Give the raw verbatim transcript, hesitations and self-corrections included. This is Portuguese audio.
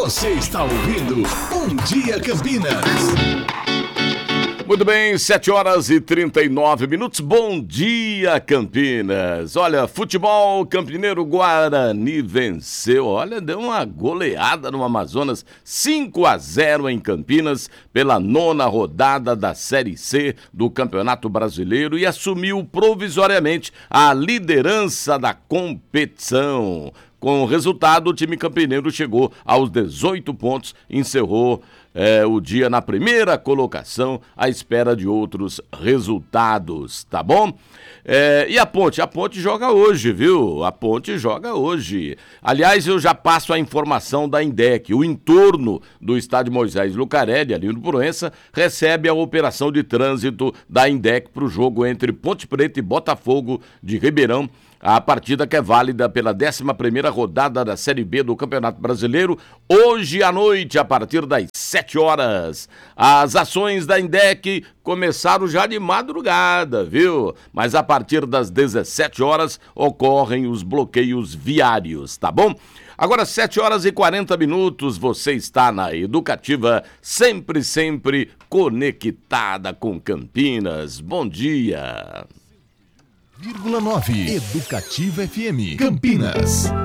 Você está ouvindo Bom Dia Campinas. Muito bem, sete horas e trinta e nove minutos. Bom dia, Campinas. Olha, futebol campineiro Guarani venceu. Olha, deu uma goleada no Amazonas, cinco a zero em Campinas, pela nona rodada da Série C do Campeonato Brasileiro e assumiu provisoriamente a liderança da competição. Com o resultado, o time campineiro chegou aos dezoito pontos e encerrou é, o dia na primeira colocação, à espera de outros resultados, tá bom? É, e a Ponte? A Ponte joga hoje, viu? A Ponte joga hoje. Aliás, eu já passo a informação da Indec. O entorno do estádio Moisés Lucarelli, ali no Proença, recebe a operação de trânsito da Indec para o jogo entre Ponte Preta e Botafogo de Ribeirão. A partida que é válida pela décima primeira rodada da Série B do Campeonato Brasileiro, hoje à noite, a partir das sete horas. As ações da Indec começaram já de madrugada, viu? Mas a partir das dezessete horas ocorrem os bloqueios viários, tá bom? Agora, sete horas e quarenta minutos, você está na Educativa, sempre, sempre conectada com Campinas. Bom dia. nove Educativa F M Campinas.